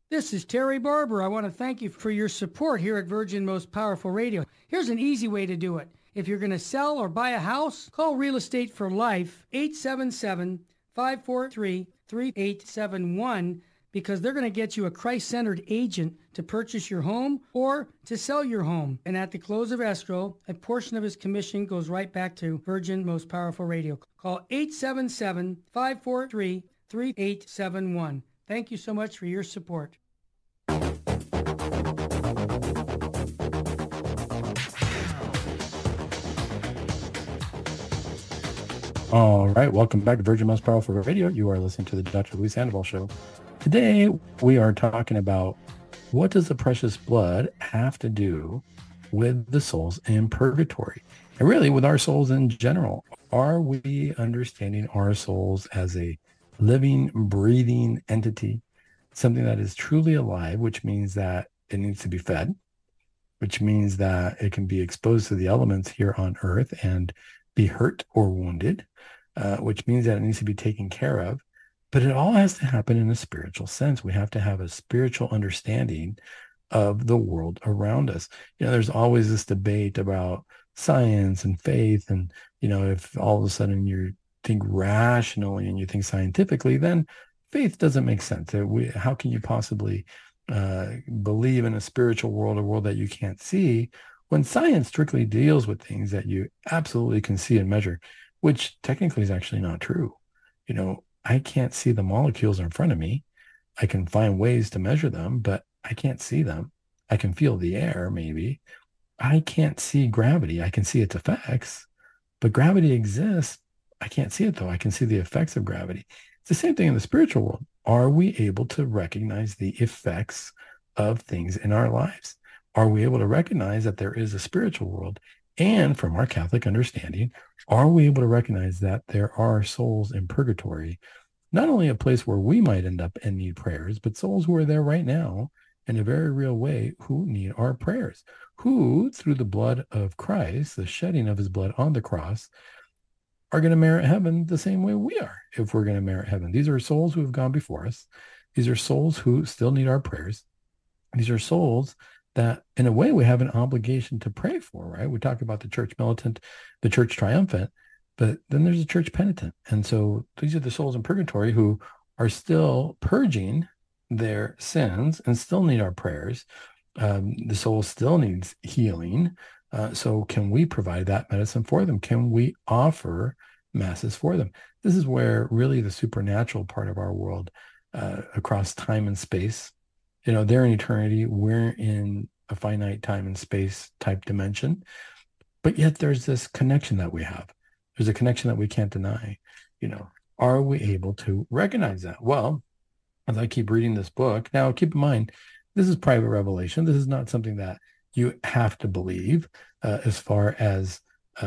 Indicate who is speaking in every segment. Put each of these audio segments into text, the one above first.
Speaker 1: This is Terry Barber. I want to thank you for your support here at Virgin Most Powerful Radio. Here's an easy way to do it. If you're going to sell or buy a house, call Real Estate for Life, 877-543-3871, because they're going to get you a Christ-centered agent to purchase your home or to sell your home. And at the close of escrow, a portion of his commission goes right back to Virgin Most Powerful Radio. Call 877-543-3871. Thank you so much for your support.
Speaker 2: All right, welcome back to Virgin Most Powerful Radio. You are listening to the Dr. Luis Sandoval Show. Today, we are talking about what does the precious blood have to do with the souls in purgatory? And really with our souls in general. Are we understanding our souls as a living, breathing entity, something that is truly alive, which means that it needs to be fed, which means that it can be exposed to the elements here on earth and be hurt or wounded, which means that it needs to be taken care of. But it all has to happen in a spiritual sense. We have to have a spiritual understanding of the world around us. There's always this debate about science and faith. And, if all of a sudden you think rationally and you think scientifically, then faith doesn't make sense. How can you possibly believe in a spiritual world, a world that you can't see, when science strictly deals with things that you absolutely can see and measure, which technically is actually not true. I can't see the molecules in front of me. I can find ways to measure them, but I can't see them. I can feel the air, maybe. I can't see gravity. I can see its effects, but gravity exists. I can't see it, though. I can see the effects of gravity. It's the same thing in the spiritual world. Are we able to recognize the effects of things in our lives? Are we able to recognize that there is a spiritual world? And from our Catholic understanding, are we able to recognize that there are souls in purgatory, not only a place where we might end up and need prayers, but souls who are there right now in a very real way who need our prayers, who, through the blood of Christ, the shedding of his blood on the cross, are going to merit heaven the same way we are, if we're going to merit heaven. These are souls who have gone before us. These are souls who still need our prayers. These are souls that, in a way, we have an obligation to pray for, right? We talk about the church militant, the church triumphant, but then there's a church penitent. And so these are the souls in purgatory who are still purging their sins and still need our prayers. The soul still needs healing. So can we provide that medicine for them? Can we offer masses for them? This is where really the supernatural part of our world, across time and space, they're in eternity, we're in a finite time and space type dimension, but yet there's this connection that we have. There's a connection that we can't deny. Are we able to recognize that? Well, as I keep reading this book, now keep in mind, this is private revelation. This is not something that you have to believe. As far as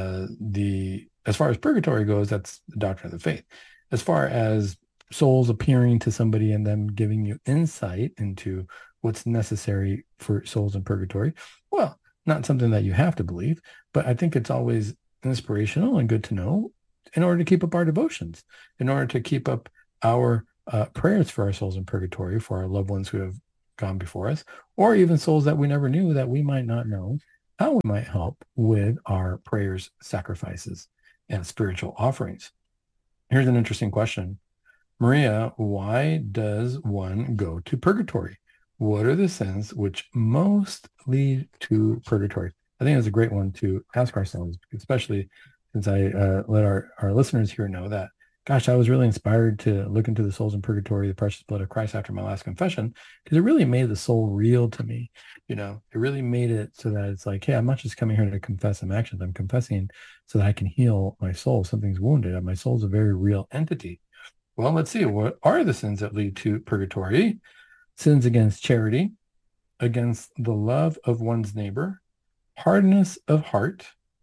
Speaker 2: purgatory goes, that's the doctrine of the faith. As far as souls appearing to somebody and them giving you insight into what's necessary for souls in purgatory, well, not something that you have to believe, but I think it's always inspirational and good to know in order to keep up our devotions, in order to keep up our prayers for our souls in purgatory, for our loved ones who have gone before us, or even souls that we never knew that we might not know, how we might help with our prayers, sacrifices, and spiritual offerings. Here's an interesting question. Maria, why does one go to purgatory? What are the sins which most lead to purgatory? I think that's a great one to ask ourselves, especially since I let our listeners here know that, gosh, I was really inspired to look into the souls in purgatory, the precious blood of Christ after my last confession, because it really made the soul real to me. It really made it so that it's like, hey, I'm not just coming here to confess some actions. I'm confessing so that I can heal my soul. Something's wounded. My soul's a very real entity. Well, let's see. What are the sins that lead to purgatory? Sins against charity, against the love of one's neighbor, hardness of heart,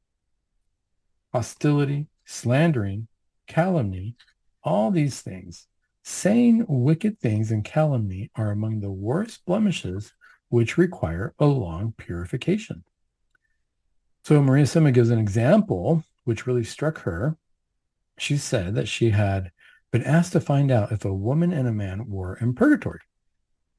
Speaker 2: hostility, slandering, calumny, all these things. Saying wicked things and calumny are among the worst blemishes which require a long purification. So Maria Sima gives an example which really struck her. She said that she had been asked to find out if a woman and a man were in purgatory.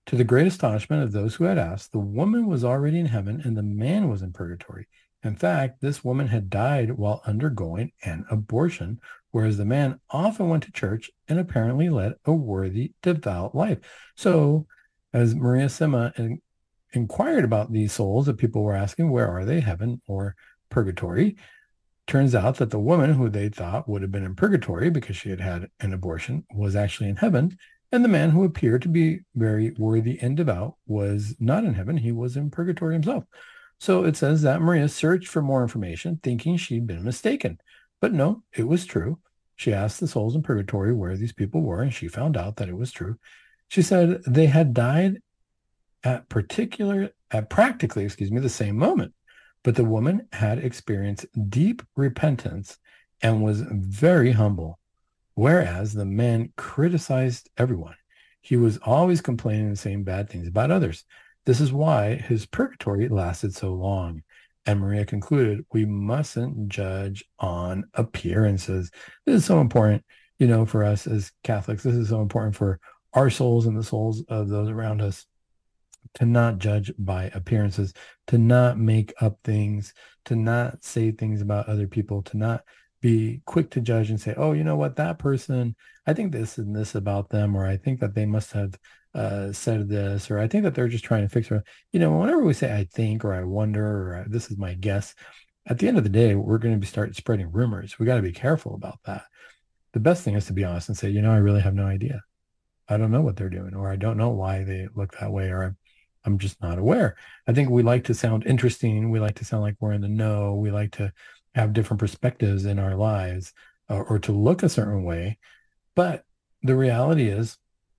Speaker 2: To the great astonishment of those who had asked, the woman was already in heaven and the man was in purgatory. In fact, this woman had died while undergoing an abortion, whereas the man often went to church and apparently led a worthy, devout life. So, as Maria Sima inquired about these souls that people were asking, where are they, heaven or purgatory? Turns out that the woman who they thought would have been in purgatory because she had had an abortion was actually in heaven. And the man who appeared to be very worthy and devout was not in heaven. He was in purgatory himself. So it says that Maria searched for more information, thinking she'd been mistaken. But no, it was true. She asked the souls in purgatory where these people were, and she found out that it was true. She said they had died at practically, the same moment. But the woman had experienced deep repentance and was very humble, whereas the man criticized everyone. He was always complaining and saying bad things about others. This is why his purgatory lasted so long. And Maria concluded, we mustn't judge on appearances. This is so important, for us as Catholics. This is so important for our souls and the souls of those around us, to not judge by appearances, to not make up things, to not say things about other people, to not be quick to judge and say, oh, you know what, that person, I think this and this about them, or I think that they must have said this, or I think that they're just trying to fix it. Whenever we say I think, or I wonder, or this is my guess, at the end of the day, we're going to be start spreading rumors. We got to be careful about that. The best thing is to be honest and say, I really have no idea. I don't know what they're doing, or I don't know why they look that way, or I'm just not aware. I think we like to sound interesting. We like to sound like we're in the know. We like to have different perspectives in our lives, or to look a certain way. But the reality is,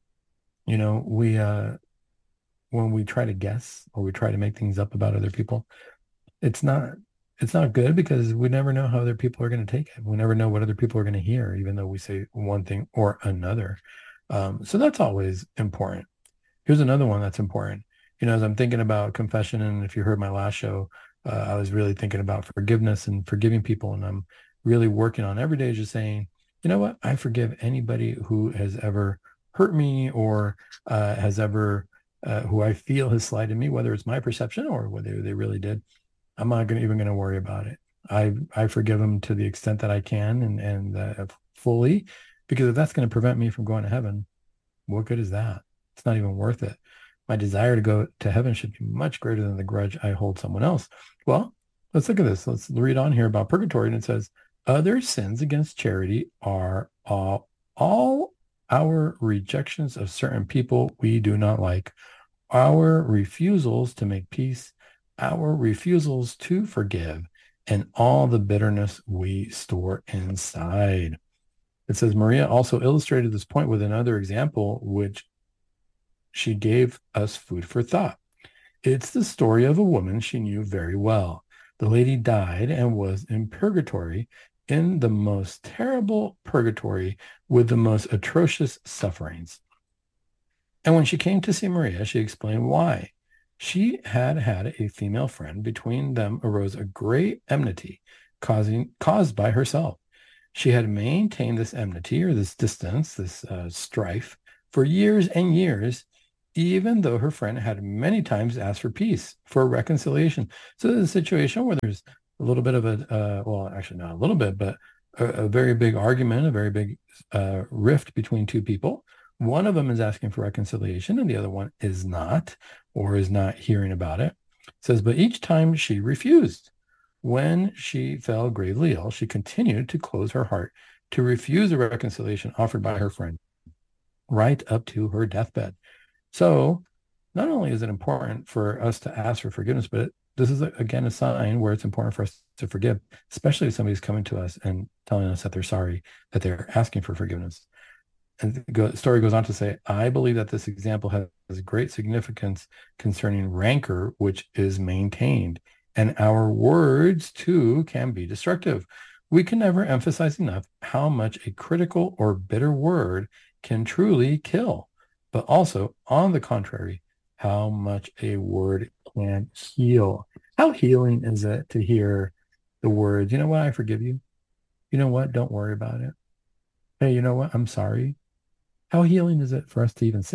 Speaker 2: we when we try to guess or we try to make things up about other people, it's not good, because we never know how other people are going to take it. We never know what other people are going to hear, even though we say one thing or another. So that's always important. Here's another one that's important. As I'm thinking about confession, and if you heard my last show, I was really thinking about forgiveness and forgiving people. And I'm really working on every day just saying, you know what? I forgive anybody who has ever hurt me, or has ever, who I feel has slighted me, whether it's my perception or whether they really did. I'm not even going to worry about it. I forgive them to the extent that I can, and fully, because if that's going to prevent me from going to heaven, what good is that? It's not even worth it. My desire to go to heaven should be much greater than the grudge I hold someone else. Well, let's look at this. Let's read on here about purgatory. And it says, other sins against charity are all our rejections of certain people we do not like, our refusals to make peace, our refusals to forgive, and all the bitterness we store inside. It says Maria also illustrated this point with another example, which she gave us food for thought. It's the story of a woman she knew very well. The lady died and was in purgatory, in the most terrible purgatory with the most atrocious sufferings. And when she came to see Maria, she explained why. She had had a female friend. Between them arose a great enmity caused by herself. She had maintained this enmity, or this distance, this strife, for years and years, even though her friend had many times asked for peace, for reconciliation. So there's a situation where there's a little bit of actually not a little bit, but a very big argument, a very big rift between two people. One of them is asking for reconciliation and the other one is not, or is not hearing about it. It says, but each time she refused. When she fell gravely ill, she continued to close her heart, to refuse a reconciliation offered by her friend, right up to her deathbed. So not only is it important for us to ask for forgiveness, but this is, again, a sign where it's important for us to forgive, especially if somebody's coming to us and telling us that they're sorry, that they're asking for forgiveness. And the story goes on to say, I believe that this example has great significance concerning rancor, which is maintained. And our words, too, can be destructive. We can never emphasize enough how much a critical or bitter word can truly kill. But also, on the contrary, how much a word can heal. How healing is it to hear the words, you know what, I forgive you. You know what, don't worry about it. Hey, you know what, I'm sorry. How healing is it for us to even say that?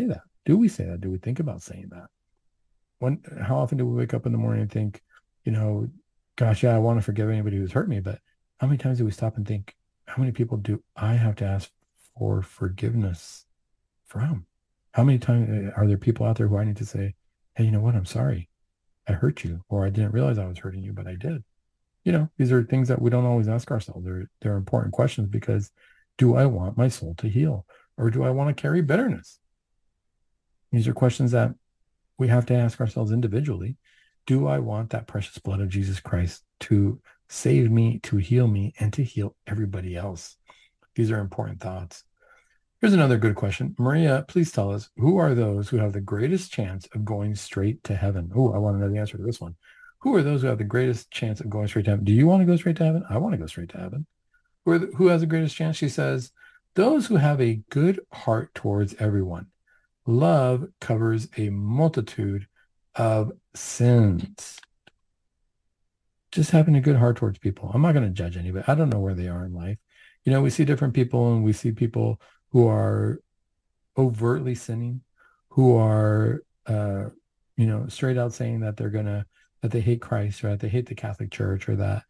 Speaker 2: Do we say that? Do we think about saying that? How often do we wake up in the morning and think, gosh, yeah, I want to forgive anybody who's hurt me, but how many times do we stop and think, how many people do I have to ask for forgiveness from? How many times are there people out there who I need to say, hey, you know what? I'm sorry. I hurt you, or I didn't realize I was hurting you, but I did. These are things that we don't always ask ourselves. They're important questions because do I want my soul to heal, or do I want to carry bitterness? These are questions that we have to ask ourselves individually. Do I want that precious blood of Jesus Christ to save me, to heal me, and to heal everybody else? These are important thoughts. Here's another good question. Maria, please tell us, who are those who have the greatest chance of going straight to heaven? Oh, I want to know the answer to this one. Who are those who have the greatest chance of going straight to heaven? Do you want to go straight to heaven? I want to go straight to heaven. Who has the greatest chance? She says, those who have a good heart towards everyone. Love covers a multitude of sins. Just having a good heart towards people. I'm not going to judge anybody. I don't know where they are in life. We see different people, and we see people who are overtly sinning, who are, straight out saying that that they hate Christ, or that they hate the Catholic Church, or that,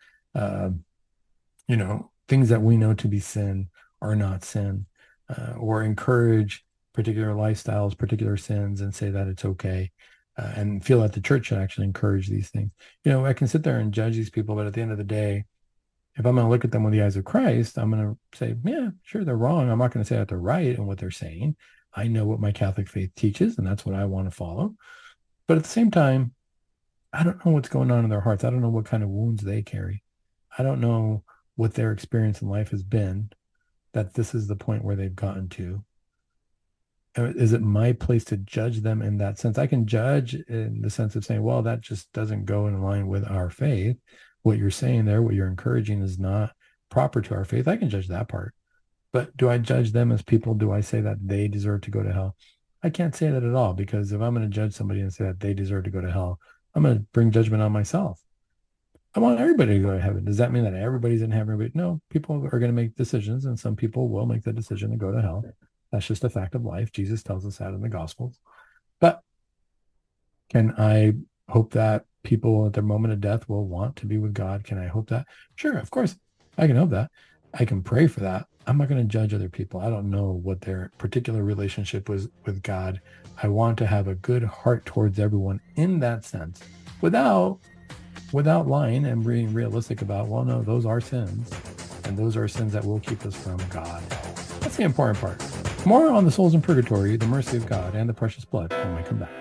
Speaker 2: things that we know to be sin are not sin, or encourage particular lifestyles, particular sins, and say that it's okay, and feel that the church should actually encourage these things. I can sit there and judge these people, but at the end of the day, if I'm going to look at them with the eyes of Christ, I'm going to say, yeah, sure, they're wrong. I'm not going to say that they're right in what they're saying. I know what my Catholic faith teaches, and that's what I want to follow. But at the same time, I don't know what's going on in their hearts. I don't know what kind of wounds they carry. I don't know what their experience in life has been, that this is the point where they've gotten to. Is it my place to judge them in that sense? I can judge in the sense of saying, well, that just doesn't go in line with our faith. What you're saying there, what you're encouraging is not proper to our faith. I can judge that part. But do I judge them as people? Do I say that they deserve to go to hell? I can't say that at all, because if I'm going to judge somebody and say that they deserve to go to hell, I'm going to bring judgment on myself. I want everybody to go to heaven. Does that mean that everybody's in heaven? No, people are going to make decisions, and some people will make the decision to go to hell. That's just a fact of life. Jesus tells us that in the Gospels. But can I hope that people at their moment of death will want to be with God? Can I hope that? Sure, of course. I can hope that. I can pray for that. I'm not going to judge other people. I don't know what their particular relationship was with God. I want to have a good heart towards everyone in that sense, without lying and being realistic about, well, no, those are sins, and those are sins that will keep us from God. That's the important part. More on the souls in purgatory, the mercy of God, and the precious blood when we come back.